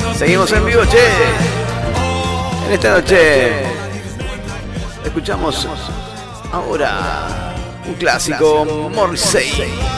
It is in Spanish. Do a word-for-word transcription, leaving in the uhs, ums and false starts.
Seguimos en vivo, che. En esta noche escuchamos ahora un clásico, Morrissey.